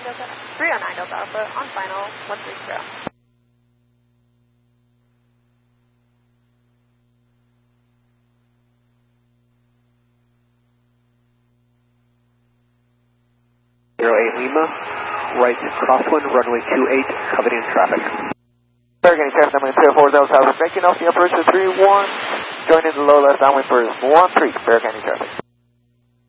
Delta, 309 Delta Alpha, on final, 130. Lima, right crosswind, runway 28, coming in traffic. Farragut traffic, I'm going to 240 Delta Alpha, making off the upper to 31, joining the low left downwind for 13, Farragut traffic.